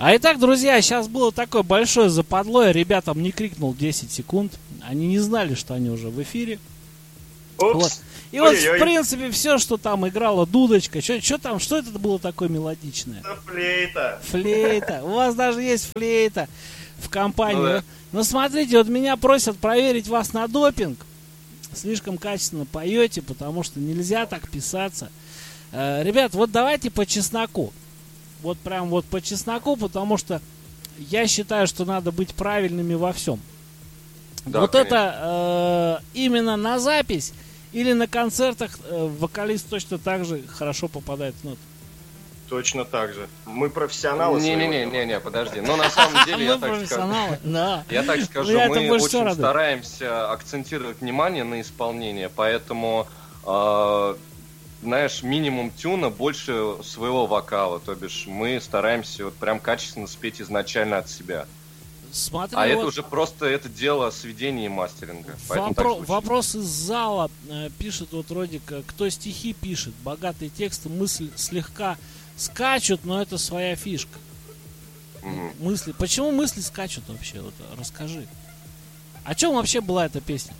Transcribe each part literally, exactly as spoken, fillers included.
А итак, друзья, сейчас было такое большое западло, я ребятам не крикнул десять секунд. Они не знали, что они уже в эфире. Вот. И вот, в принципе, все, что там играла дудочка, что там, что это было такое мелодичное? Это флейта. Флейта. У вас даже есть флейта в компании. Ну, да. Но смотрите, вот меня просят проверить вас на допинг. Слишком качественно поете, потому что нельзя так писаться. Э, ребят, вот давайте по чесноку. Вот прям вот по чесноку, потому что я считаю, что надо быть правильными во всем. Да, вот конечно. Это э, именно на запись или на концертах э, вокалист точно так же хорошо попадает в ноты? Точно так же. Мы профессионалы. Не-не-не, подожди. Но на самом деле я так скажу. Я так скажу, мы очень стараемся акцентировать внимание на исполнение, поэтому, знаешь, минимум тюна, больше своего вокала. То бишь мы стараемся вот прям качественно спеть изначально от себя. Смотри, а вот это уже просто это дело сведения и мастеринга. Вопро- вопрос из зала э, пишет вот Родик, кто стихи пишет, богатые тексты, мысль слегка скачут, но это своя фишка. Mm-hmm. Мысли, почему мысли скачут вообще? Вот, расскажи. О чем вообще была эта песня?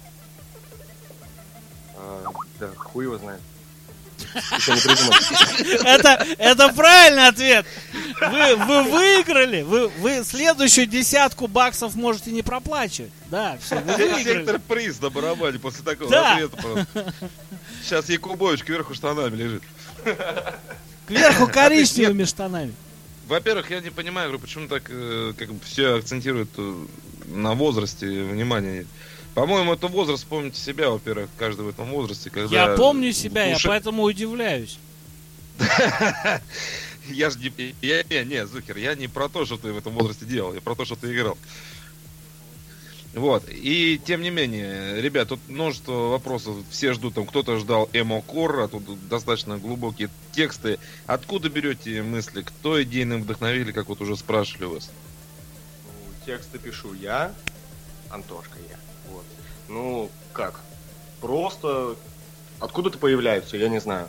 А, да, хуй его знает. Еще не придумал. Это, это правильный ответ. Вы, вы выиграли. Вы, вы следующую десятку баксов можете не проплачивать. Да, все, вы выиграли. Сектор приз на барабане после такого да. ответа просто. Сейчас Якубович кверху штанами лежит. Кверху коричневыми штанами. Во-первых, я не понимаю, говорю, почему так как бы все акцентируют на возрасте внимание. По-моему, это возраст, помните себя, во-первых, каждый в этом возрасте. Когда я помню себя, уши... я поэтому удивляюсь. Я же не... Я, не, не, Зухер, я не про то, что ты в этом возрасте делал, я про то, что ты играл. Вот, и тем не менее, ребят, тут множество вопросов, все ждут, там, кто-то ждал эмо-кор, а тут достаточно глубокие тексты. Откуда берете мысли, кто идейно вдохновили, как вот уже спрашивали вас? Тексты пишу я, Антошка я. Вот. Ну, как? Просто откуда-то появляются, я не знаю.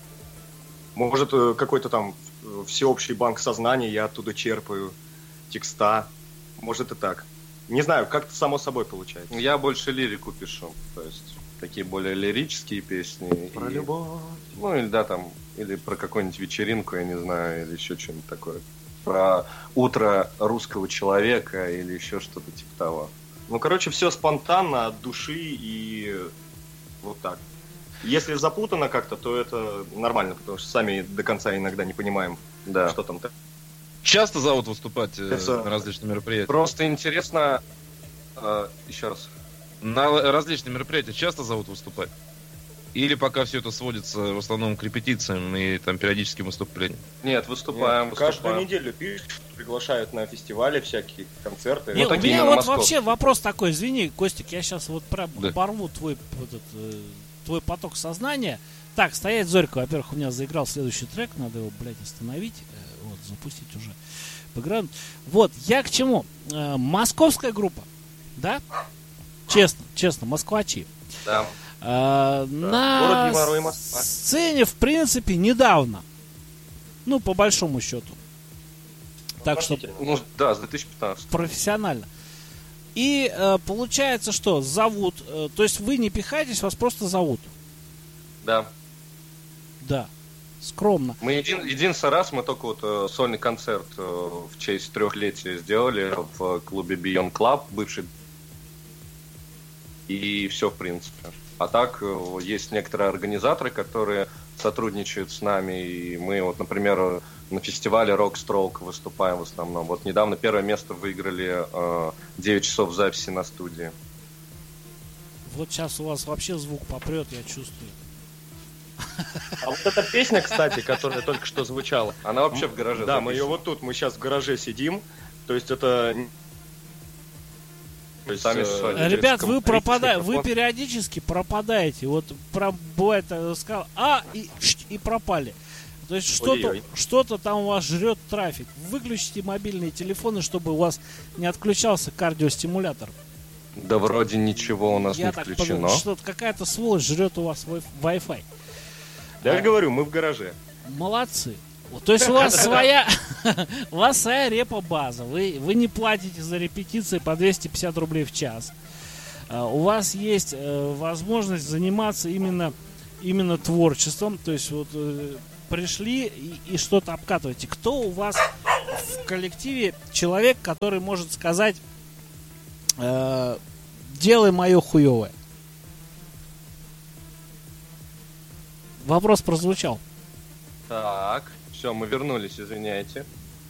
Может, какой-то там всеобщий банк сознания, я оттуда черпаю текста. Может и так. Не знаю, как-то само собой получается. Я больше лирику пишу. То есть, такие более лирические песни. Про и... любовь. Ну, или да, там, или про какую-нибудь вечеринку, я не знаю, или еще что-нибудь такое. Про утро русского человека, или еще что-то типа того. Ну, короче, все спонтанно, от души и вот так. Если запутано как-то, то это нормально, потому что сами до конца иногда не понимаем, да. что там-то. Часто зовут выступать это... на различные мероприятия? Просто интересно, э, еще раз. На различные мероприятия часто зовут выступать? Или пока все это сводится в основном к репетициям и там периодическим выступлениям? Нет, выступаем. Нет, выступаем. Каждую неделю пишут, приглашают на фестивали всякие концерты. Нет, вот у меня вот московские. Вообще вопрос такой, извини, Костик, я сейчас вот прям да. порву твой, вот этот, твой поток сознания. Так, стоять Зорька, во-первых, у меня заиграл следующий трек, надо его, блядь, остановить, вот, запустить уже. Поиграем. Вот, я к чему? Э, московская группа, да? Честно, честно, москвачи. Да. Э, да. На сцене, в принципе, недавно. Ну, по большому счету. Так что... Ну, да, с две тысячи пятнадцатого. Профессионально. И э, получается, что зовут... Э, то есть вы не пихаетесь, вас просто зовут. Да. Да. Скромно. Мы един, единственный раз мы только вот э, сольный концерт э, в честь трехлетия сделали в клубе Beyond Club, бывший. И все, в принципе. А так э, есть некоторые организаторы, которые сотрудничают с нами. И мы вот, например, на фестивале Rockstroke выступаем в основном. Вот недавно первое место выиграли э, девять часов записи на студии. Вот сейчас у вас вообще звук попрет, я чувствую. А вот эта песня, кстати, которая только что звучала, она вообще в гараже. Да, записана. Мы ее вот тут, мы сейчас в гараже сидим. То есть это... То есть, Сами э... Ребят, вы пропадаете, вы периодически пропадаете. Вот прям бывает, сказал, а, и, и пропали. То есть что-то, что-то там у вас жрет трафик. Выключите мобильные телефоны, чтобы у вас не отключался кардиостимулятор. Да вроде ничего у нас Я не так включено. Подумал, что-то какая-то сволочь жрет у вас Wi-Fi. Я же говорю, мы в гараже. Молодцы. То есть у вас своя, у вас своя репо-база. Вы, вы не платите за репетиции по двести пятьдесят рублей в час. Uh, у вас есть uh, возможность заниматься именно, именно творчеством. То есть вот uh, пришли и, и что-то обкатываете. Кто у вас в коллективе человек, который может сказать, uh, делай мое хуевое? Вопрос прозвучал. Так, все, мы вернулись, извиняйте.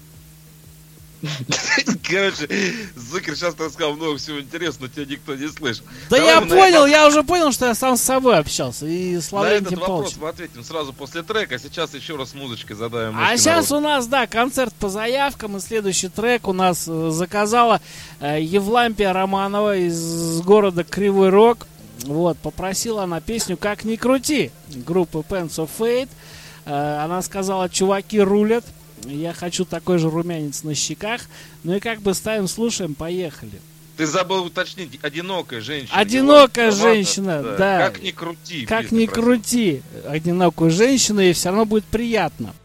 Короче, Зыкер сейчас рассказал много всего интересного, тебя никто не слышит. Да Давай я мы понял, на я уже понял, что я сам с собой общался. И На слава этот Тим вопрос Павловичу. мы ответим сразу после трека. Сейчас еще раз музычкой задаем. А ножки сейчас народу. у нас, да, концерт по заявкам. И следующий трек у нас э, заказала э, Евлампия Романова из города Кривой Рог. Вот, попросила она песню «Как ни крути» группы Pants of Fate. Э, она сказала, чуваки рулят. Я хочу такой же румянец на щеках. Ну и как бы ставим, слушаем, поехали. Ты забыл уточнить, одинокая женщина. Одинокая Его- женщина, да. Как ни крути. Как песня ни просит. крути одинокую женщину, и все равно будет приятно.